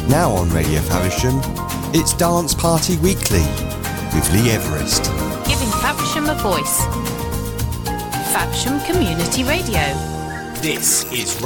Now on Radio Faversham, it's Dance Party Weekly with Lee Everest. Giving Faversham a voice. Faversham Community Radio. This is